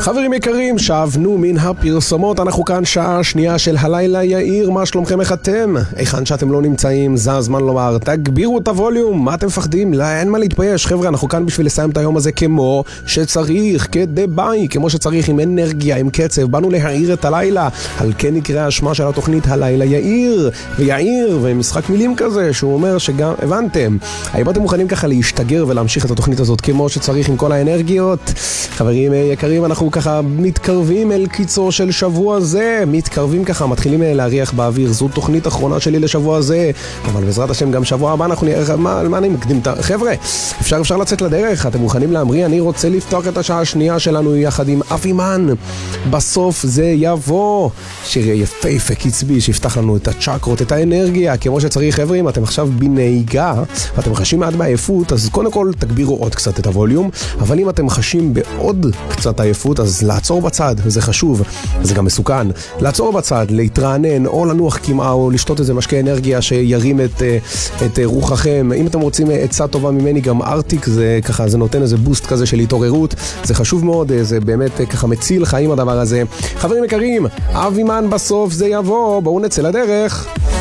חברים יקרים, שבנו מן הפרסומות, אנחנו כאן שעה שנייה של הלילה יאיר, מה שלומכם, איך אתם? היכן שאתם לא נמצאים, זה הזמן לומר, תגבירו את הווליום, מה אתם מפחדים? לא, אין מה להתבייש, חבר'ה, אנחנו כאן בשביל לסיים את היום הזה כמו שצריך, כדביי, כמו שצריך, עם אנרגיה, עם קצב, באנו להעיר את הלילה, על כן נקרא השמה של התוכנית הלילה יאיר, ויאיר, ומשחק מילים כזה, שהוא אומר שגם, הבנתם, האם אתם מוכנים ככה להשתגר ולהמשיך את התוכנית הזאת כמו שצריך עם כל האנרגיות? חברים יקרים, אנחנו ככה מתקרבים אל קיצור של שבוע זה, מתקרבים ככה, מתחילים להריח באוויר, זו תוכנית אחרונה שלי לשבוע זה, אבל בעזרת השם גם שבוע הבא אנחנו נראה, מה אני מקדים את... חבר'ה, אפשר לצאת לדרך, אתם מוכנים להמריא? אני רוצה לפתוח את השעה השנייה שלנו יחד עם אבימן, בסוף זה יבוא, שיר יפהפה קצבי שיפתח לנו את הצ'קרות, את האנרגיה, כמו שצריך. חבר'ה, אם אתם עכשיו בנהיגה ואתם חשים מעט בעייפות, אז קודם כל תגבירו עוד קצת את הווליום, אבל אם אתם חשים בעוד קצת עייפות, אז לעצור בצד, זה חשוב, זה גם מסוכן, לעצור בצד, להתרענן או לנוח כמעה או לשתות איזה משקה אנרגיה שירים את רוחכם. אם אתם רוצים עצה טובה ממני, גם ארטיק, זה ככה, זה נותן איזה בוסט כזה של התעוררות, זה חשוב מאוד, זה באמת ככה מציל חיים הדבר הזה. חברים יקרים, אבימן בסוף זה יבוא, בואו נצא לדרך.